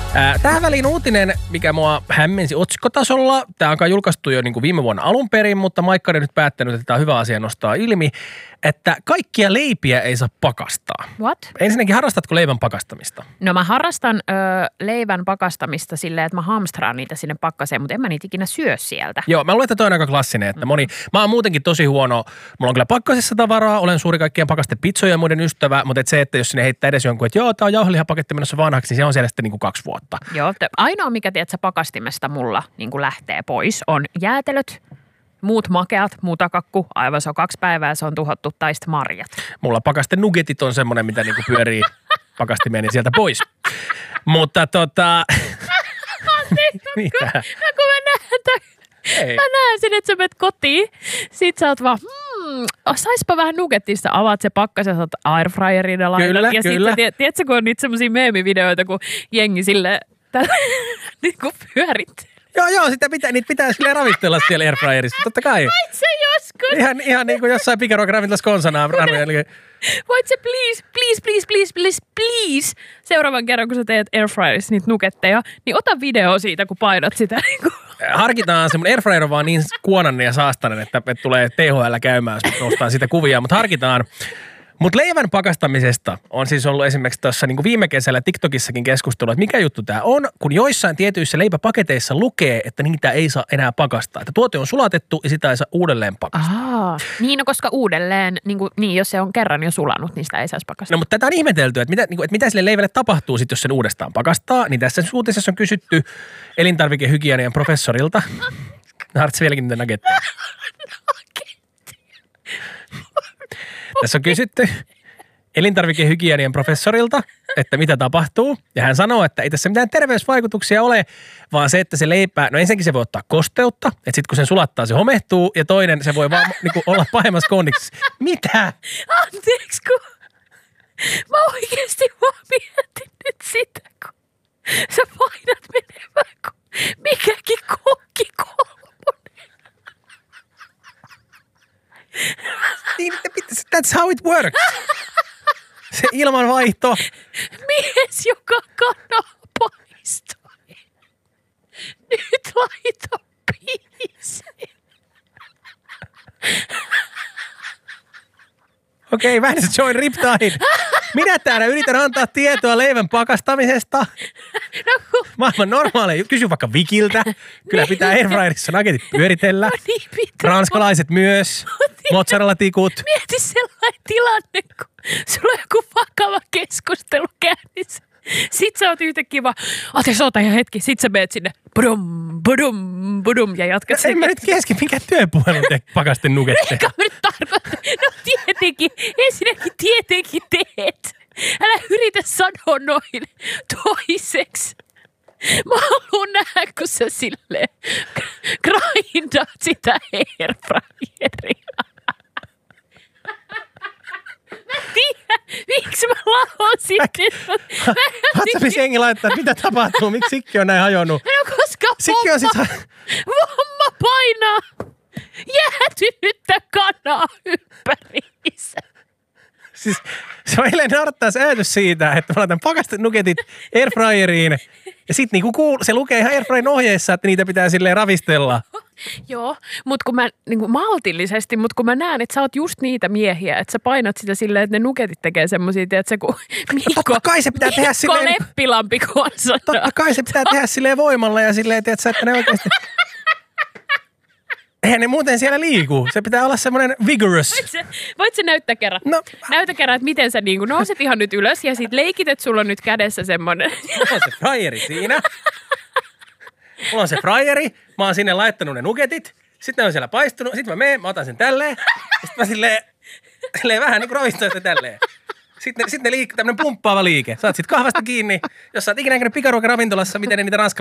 Tähän väliin uutinen, mikä mua hämmensi otsikkotasolla. Tämä on julkaistu jo niin kuin viime vuonna alun perin, mutta Maikkari on nyt päättänyt, että tämä on hyvä asia nostaa ilmi, että kaikkia leipiä ei saa pakastaa. What? Ensinnäkin, harrastatko leivän pakastamista? No mä harrastan leivän pakastamista silleen, että mä hamstraan niitä sinne pakkaseen, mutta en mä niitä ikinä syö sieltä. Joo, mä luulen, että toi on aika klassinen, että mä oon muutenkin tosi huono, mulla on kyllä pakkasessa tavaraa, olen suuri kaikkien pakastepizzojen ja muiden ystävä, mutta se, että jos sinne heittää edes jonkun, että joo, tää on jauhelihapaketti menossa vanhaksi, niin se on siellä sitten niin kuin 2 vuotta. Joo, ainoa mikä tiedät, pakastimesta mulla niin kuin lähtee pois on jäätelöt, muut makeat, mutakakku, aivan se on 2 päivää, se on tuhottu, tai sitten marjat. Mulla pakasten nugetit on semmoinen, mitä niinku pyörii pakastimeen niin sieltä pois. Mutta mitä? No kun mä näen sen, että sä menet kotiin, sit sä oot vaan, saispa vähän nugetista, avaat se pakkasen, sä oot airfryeriin ja laitat. Kyllä, ja kyllä. sitten, tiedätkö, kun on niitä semmosia meemivideoita, kun jengi sille niin kuin pyörittää. Joo, niitä pitää silleen ravistella siellä airfryerissa, totta kai. Voit se joskus? Ihan niin kuin jossain pikaruokaravintolassa konsanaan. Voit se please, seuraavan kerran, kun sä teet airfryerissa niitä nuketteja, niin ota video siitä, kun painat sitä. Harkitaan, se mun airfryer on vaan niin kuonainen ja saastainen, että tulee THL käymään, jos nostaa sitä kuvia, mutta harkitaan. Mutta leivän pakastamisesta on siis ollut esimerkiksi tuossa niin kuin viime kesällä TikTokissakin keskustelua, että mikä juttu tämä on, kun joissain tietyissä leipäpaketeissa lukee, että niitä ei saa enää pakastaa. Että tuote on sulatettu ja sitä ei saa uudelleen pakastaa. Niin, no koska uudelleen, niin jos se on kerran jo sulanut, niin sitä ei saisi pakastaa. No mutta tätä on ihmetelty, että mitä sille leivälle tapahtuu sitten, jos sen uudestaan pakastaa. Niin tässä uutisessa on kysytty elintarvikehygienian professorilta. Hartsi vieläkin niitä nuggetteja. Tässä on kysytty elintarvikehygienian professorilta, että mitä tapahtuu. Ja hän sanoo, että ei tässä mitään terveysvaikutuksia ole, vaan se, että se leipä, no ensinnäkin se voi ottaa kosteutta, että sitten kun sen sulattaa, se homehtuu. Ja toinen, se voi vaan niin kuin olla pahemmassa kondiksessa. Mitä? Anteeksi, kun mä oikeasti vaan mietin nyt sitä, kun sä painat menemään, kun mikäkin kokki kolmonen. That's how it works. Se ilmanvaihto. Mies, joka kanaa paistoi. Nyt laita biiseen. Okei, vähän se join riptide. Minä täällä yritän antaa tietoa leivän pakastamisesta. No, maailman normaaleja. Kysy vaikka Vikiltä. Kyllä pitää airfryerissa nuggetit pyöritellä. no niin pitää. Ranskalaiset myös. Mozzarella-tikut. Mieti sellainen tilanne, kun sulla on joku vakava keskustelu käynnissä. Sit sä oot yhtäkkiä vaan, oota ihan hetki. Sit sä meet sinne, budum, ja jatkat sen. En mä nyt kesken mikään työpuhelun pakasten nuggetteja. Eikä mä nyt tarkoita. No tietenkin, ensinnäkin tietenkin teet. Älä yritä sanoa noin toiseksi. Mä haluun nähdä, kun sä silleen grindaat sitä airfryeria. Mä tiedän, miksi mä lahosin nyt. Hatsapis jengi laittaa, että mitä tapahtuu, miksi Sikki on näin hajonnut. No koska Sikki on vomma painaa jäätynyttä kanaa ympäriinsä. Siis se on eilen naurattaa se ajatus siitä, että mä laitan pakastet nugetit airfryeriin ja sit niinku se lukee ihan airfryerin ohjeessa, että niitä pitää silleen ravistella. Joo, mutta kun mä niinku maltillisesti, mutta kun mä näen, että sä oot just niitä miehiä, että sä painat sitä silleen, että ne nugetit tekee semmosia, tiedätkö, kun Totta kai se pitää tehdä silleen. Leppilampi, kun on sanoo. Totta kai se pitää tehdä silleen voimalla ja silleen, tiedätkö, että ne oikeasti. Eihän ne muuten siellä liiku. Se pitää olla semmoinen vigorous. Voit sä näyttää kerran? No. Näytä kerran, että miten sä niinku nouset ihan nyt ylös ja sit leikit, että sulla on nyt kädessä semmoinen. Mulla on se fryeri siinä. Mulla on se fryeri. Mä oon sinne laittanut ne nugetit. Sitten ne on siellä paistunut. Sitten mä otan sen tälleen. Sitten mä silleen vähän niin kuin ravistan sitä tälleen. Sitten ne liikkuu, tämmönen pumppaava liike. Saat sit kahvasta kiinni. Jos sä oot ikinä näkynyt pikaruokaravintolassa, miten ne niitä